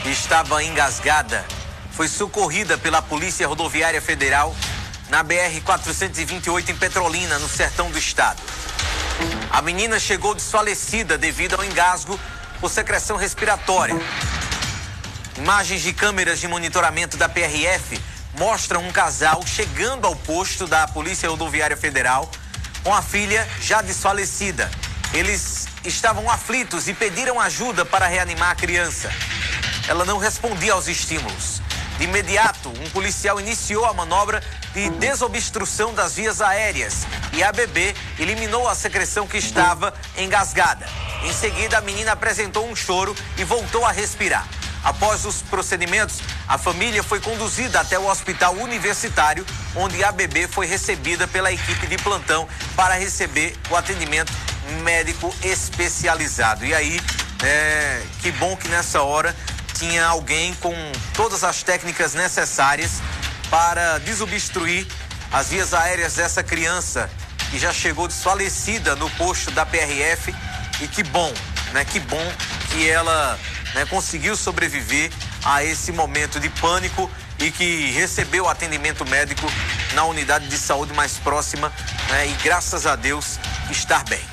estava engasgada, foi socorrida pela Polícia Rodoviária Federal na BR-428 em Petrolina, no sertão do estado. A menina chegou desfalecida devido ao engasgo por secreção respiratória. Imagens de câmeras de monitoramento da PRF mostram um casal chegando ao posto da Polícia Rodoviária Federal com a filha já desfalecida. Eles estavam aflitos e pediram ajuda para reanimar a criança. Ela não respondia aos estímulos. De imediato, um policial iniciou a manobra de desobstrução das vias aéreas e a bebê eliminou a secreção que estava engasgada. Em seguida, a menina apresentou um choro e voltou a respirar. Após os procedimentos, a família foi conduzida até o hospital universitário, onde a bebê foi recebida pela equipe de plantão para receber o atendimento médico especializado. E aí, que bom que nessa hora tinha alguém com todas as técnicas necessárias para desobstruir as vias aéreas dessa criança que já chegou desfalecida no posto da PRF. E que bom, né? Que bom que ela conseguiu sobreviver a esse momento de pânico e que recebeu atendimento médico na unidade de saúde mais próxima, e graças a Deus estar bem.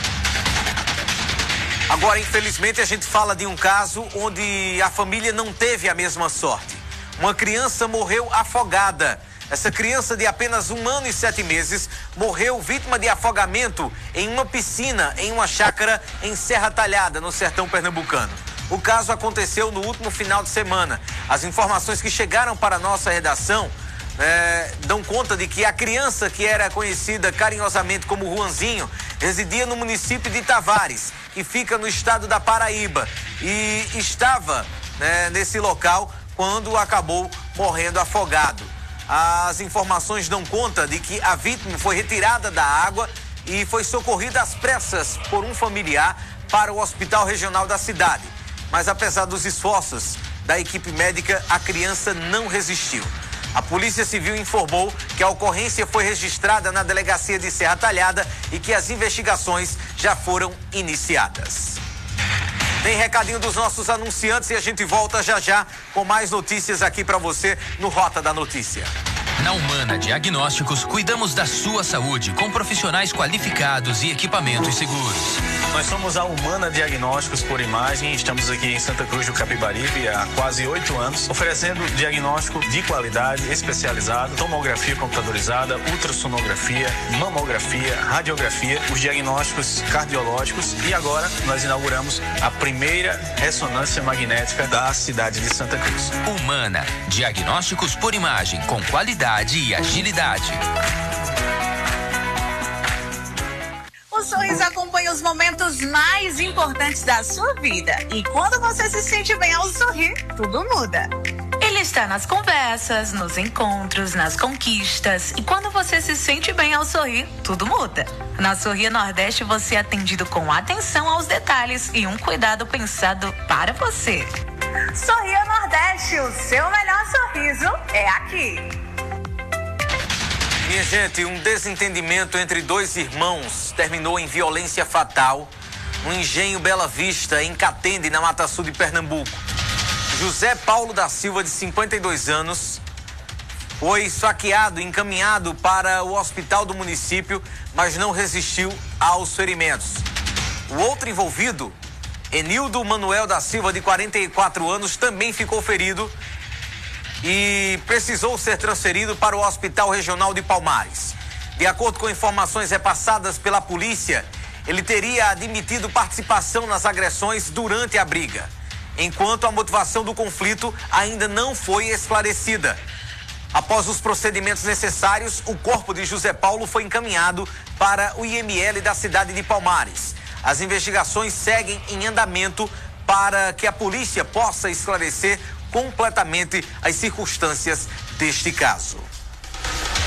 Agora, infelizmente, a gente fala de um caso onde a família não teve a mesma sorte. Uma criança morreu afogada. Essa criança de apenas 1 ano e 7 meses morreu vítima de afogamento em uma piscina em uma chácara em Serra Talhada, no sertão pernambucano. O caso aconteceu no último final de semana. As informações que chegaram para a nossa redação dão conta de que a criança, que era conhecida carinhosamente como Juanzinho, residia no município de Tavares, que fica no estado da Paraíba, e estava nesse local quando acabou morrendo afogado. As informações dão conta de que a vítima foi retirada da água e foi socorrida às pressas por um familiar para o hospital regional da cidade. Mas apesar dos esforços da equipe médica, a criança não resistiu. A Polícia Civil informou que a ocorrência foi registrada na delegacia de Serra Talhada e que as investigações já foram iniciadas. Tem recadinho dos nossos anunciantes e a gente volta já já com mais notícias aqui para você no Rota da Notícia. Na Humana Diagnósticos, cuidamos da sua saúde com profissionais qualificados e equipamentos seguros. Nós somos a Humana Diagnósticos por Imagem, estamos aqui em Santa Cruz do Capibaribe há quase 8 anos, oferecendo diagnóstico de qualidade, especializado, tomografia computadorizada, ultrassonografia, mamografia, radiografia, os diagnósticos cardiológicos, e agora nós inauguramos a primeira ressonância magnética da cidade de Santa Cruz. Humana Diagnósticos por Imagem, com qualidade e agilidade. O Sorriso acompanha os momentos mais importantes da sua vida. E quando você se sente bem ao sorrir, tudo muda. Ele está nas conversas, nos encontros, nas conquistas. E quando você se sente bem ao sorrir, tudo muda. Na Sorria Nordeste, você é atendido com atenção aos detalhes e um cuidado pensado para você. Sorria Nordeste, o seu melhor sorriso é aqui. Minha gente, um desentendimento entre 2 irmãos terminou em violência fatal no engenho Bela Vista, em Catende, na Mata Sul de Pernambuco. José Paulo da Silva, de 52 anos, foi esfaqueado e encaminhado para o hospital do município, mas não resistiu aos ferimentos. O outro envolvido, Enildo Manuel da Silva, de 44 anos, também ficou ferido e precisou ser transferido para o Hospital Regional de Palmares. De acordo com informações repassadas pela polícia, ele teria admitido participação nas agressões durante a briga, enquanto a motivação do conflito ainda não foi esclarecida. Após os procedimentos necessários, o corpo de José Paulo foi encaminhado para o IML da cidade de Palmares. As investigações seguem em andamento para que a polícia possa esclarecer completamente as circunstâncias deste caso.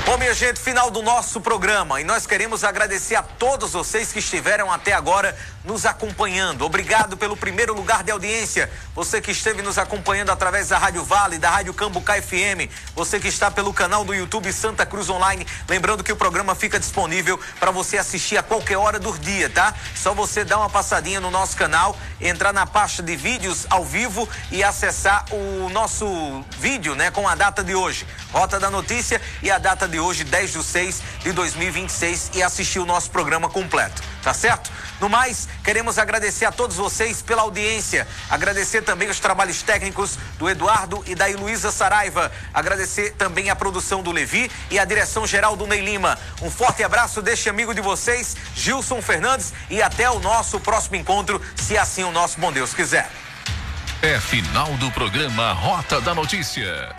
Bom, minha gente, final do nosso programa e nós queremos agradecer a todos vocês que estiveram até agora nos acompanhando. Obrigado pelo primeiro lugar de audiência. Você que esteve nos acompanhando através da Rádio Vale, da Rádio Cambucá FM, você que está pelo canal do YouTube Santa Cruz Online. Lembrando que o programa fica disponível para você assistir a qualquer hora do dia, tá? Só você dar uma passadinha no nosso canal, entrar na pasta de vídeos ao vivo e acessar o nosso vídeo, né, com a data de hoje. Rota da Notícia e a data de hoje, 10/6/2026, e assistir o nosso programa completo, tá certo? No mais, queremos agradecer a todos vocês pela audiência, agradecer também os trabalhos técnicos do Eduardo e da Heloísa Saraiva, agradecer também a produção do Levi e a direção geral do Ney Lima. Um forte abraço deste amigo de vocês, Gilson Fernandes, e até o nosso próximo encontro, se assim o nosso bom Deus quiser. É final do programa Rota da Notícia.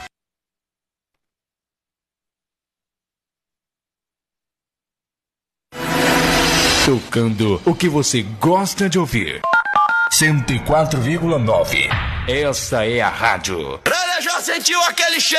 Tocando o que você gosta de ouvir. 104,9. Essa é a rádio. Já sentiu aquele cheiro?